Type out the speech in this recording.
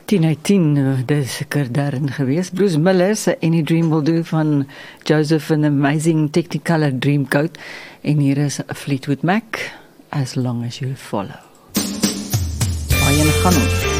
10/10, dis seker daarin gewees. Bruce Miller se Any Dream Will Do van Joseph and the Amazing Technicolor Dreamcoat. En hier is Fleetwood Mac, As Long As You Follow. Waarheen gaan ons?